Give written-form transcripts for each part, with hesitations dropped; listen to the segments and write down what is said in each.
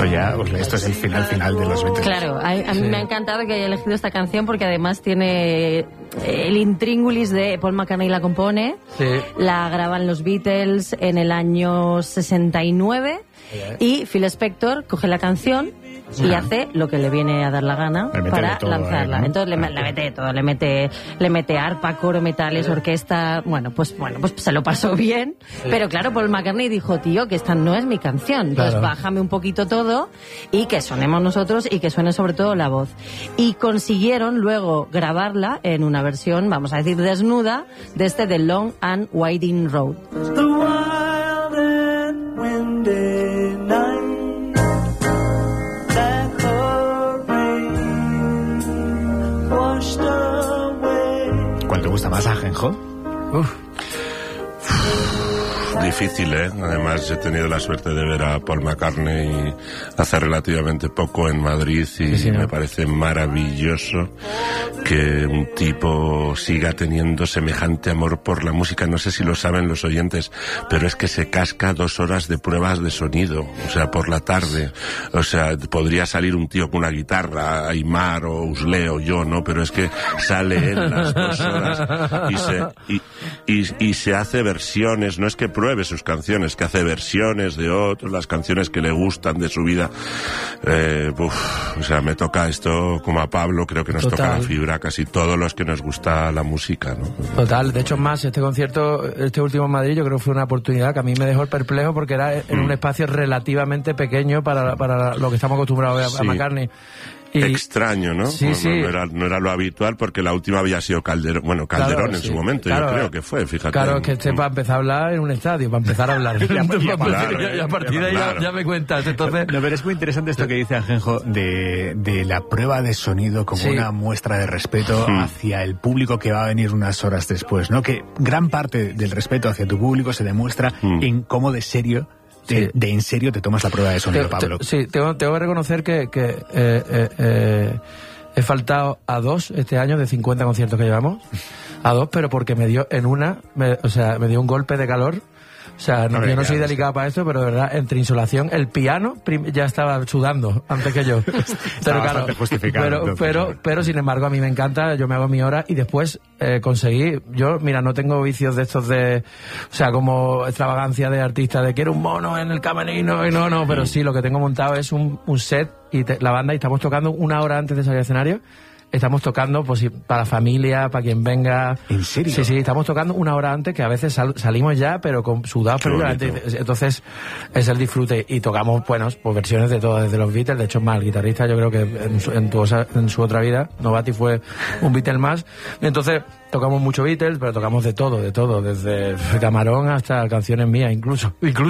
esto es el final de los Beatles. Claro, a mí me ha encantado que haya elegido esta canción porque además tiene el intríngulis de Paul McCartney la compone, la graban los Beatles en el año 69 y Phil Spector coge la canción y hace lo que le viene a dar la gana para lanzarla. ¿no? Entonces le mete todo, le mete arpa, coro, metales, orquesta. Bueno, pues se lo pasó bien. Pero claro, Paul McCartney dijo, tío, que esta no es mi canción. Entonces bájame un poquito todo y que sonemos nosotros y que suene sobre todo la voz. Y consiguieron luego grabarla en una versión, vamos a decir, desnuda, de The Long and Winding Road. The wild and windy night. ¿Cuál te gusta más, Ajenjo? Difícil, ¿eh? Además, he tenido la suerte de ver a Paul McCartney hace relativamente poco en Madrid y me parece maravilloso que un tipo siga teniendo semejante amor por la música. No sé si lo saben los oyentes, pero es que se casca 2 horas de pruebas de sonido, o sea, por la tarde. O sea, podría salir un tío con una guitarra, Aymar o Uslé o yo, ¿no? Pero es que sale él las 2 horas y se hace versiones, no es que pruebe sus canciones, que hace versiones de otros, las canciones que le gustan de su vida. O sea, me toca esto como a Pablo, creo que nos toca la fibra a casi todos los que nos gusta la música, ¿no? Total, de hecho más, este concierto, este último en Madrid, yo creo que fue una oportunidad que a mí me dejó perplejo porque era en un espacio relativamente pequeño para lo que estamos acostumbrados a McCartney. Extraño, ¿no? No era lo habitual porque la última había sido Calderón, en su momento, yo creo que fue, fíjate. Claro, es que para empezar a hablar en un estadio, para empezar a hablar. Y a partir de ahí ya me cuentas, entonces... No, pero es muy interesante esto que dice Ajenjo de la prueba de sonido como una muestra de respeto hacia el público que va a venir unas horas después, ¿no? Que gran parte del respeto hacia tu público se demuestra en cómo de serio en serio te tomas la prueba de sonido, Pablo. Tengo que reconocer que he faltado a 2 este año de 50 conciertos que llevamos. A 2, pero porque me dio me dio un golpe de calor. O sea, yo no soy delicado para esto, pero de verdad, entre insolación, el piano ya estaba sudando antes que yo. Pero claro, pero sin embargo a mí me encanta, yo me hago mi hora y después conseguí, no tengo vicios de estos como extravagancia de artista de quiero un mono en el camerino y no, pero sí, lo que tengo montado es un set y la banda y estamos tocando 1 hora antes de salir al escenario. Estamos tocando para la familia, para quien venga. ¿En serio? Sí, estamos tocando 1 hora antes, que a veces salimos ya, pero con sudados. Entonces es el disfrute. Y tocamos, pues versiones de todo, desde los Beatles. De hecho, más el guitarrista, yo creo que en su otra vida, Novati fue un Beatle más. Entonces tocamos mucho Beatles, pero tocamos de todo, desde Camarón hasta canciones mías, incluso.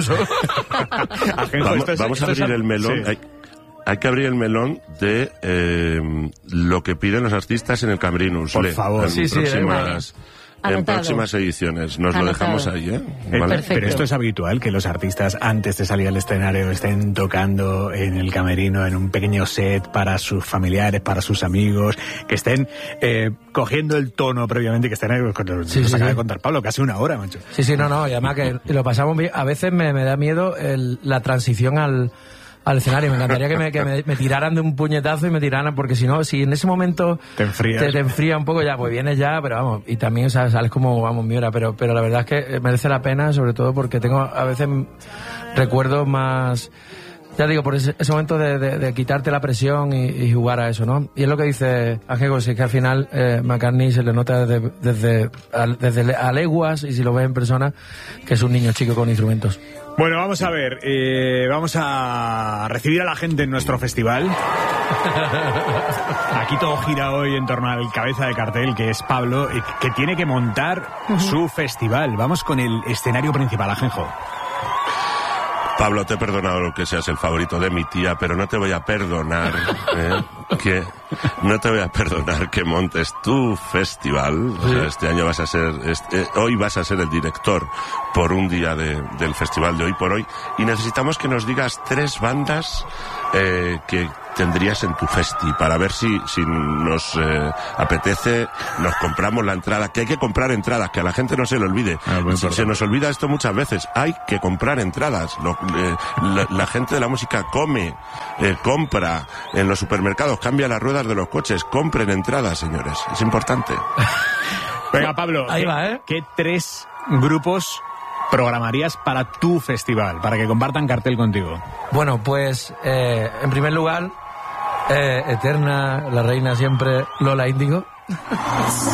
Vamos a abrir el melón. Sí. Hay que abrir el melón de lo que piden los artistas en el camerino. Por favor. En próximas ediciones. Nos lo dejamos ahí, ¿eh? ¿Vale? Pero esto es habitual, que los artistas antes de salir al escenario estén tocando en el camerino, en un pequeño set para sus familiares, para sus amigos, que estén cogiendo el tono previamente, que estén nos acaba de contar Pablo, casi 1 hora, macho. Y además que lo pasamos bien. A veces me da miedo la transición al escenario. Me encantaría que me tiraran de un puñetazo y me tiraran, porque si en ese momento te enfría un poco, ya pues vienes ya, pero vamos, y también sales como mi hora, pero la verdad es que merece la pena, sobre todo porque tengo a veces recuerdos más, ya digo, por ese momento de quitarte la presión y jugar a eso, ¿no? Y es lo que dice Ajenjo, es que al final McCartney se le nota desde a leguas, y si lo ves en persona, que es un niño chico con instrumentos. Bueno, vamos a ver, vamos a recibir a la gente en nuestro festival. Aquí todo gira hoy en torno al cabeza de cartel, que es Pablo, que tiene que montar su festival. Vamos con el escenario principal, Ajenjo. Pablo, te he perdonado que seas el favorito de mi tía, pero no te voy a perdonar que montes tu festival. O sea, este año hoy vas a ser el director por un día del festival de Hoy por Hoy, y necesitamos que nos digas 3 bandas que tendrías en tu festi, para ver si nos apetece, nos compramos la entrada, que hay que comprar entradas, que a la gente no se le olvide. Se nos olvida esto muchas veces, hay que comprar entradas. La gente de la música come, compra en los supermercados, cambia las ruedas de los coches, compren entradas, señores, es importante. Venga, Pablo, ahí va, ¿qué 3 grupos programarías para tu festival, para que compartan cartel contigo? Bueno, pues en primer lugar, Eterna, la reina siempre, Lola Índigo.